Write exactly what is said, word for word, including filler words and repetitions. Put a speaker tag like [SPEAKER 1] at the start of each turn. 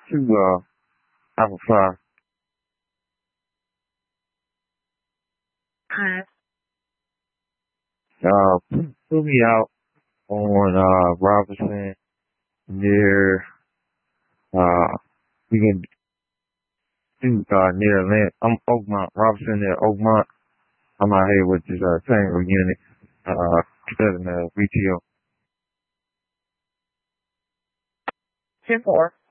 [SPEAKER 1] two uh Alpha five.
[SPEAKER 2] Alright.
[SPEAKER 1] Uh, put me out on uh Robinson near uh we can do uh near Atlanta. I'm Oakmont, Robinson near Oakmont. I'm out here with this uh Tango unit, uh setting the V T O.
[SPEAKER 2] ten four.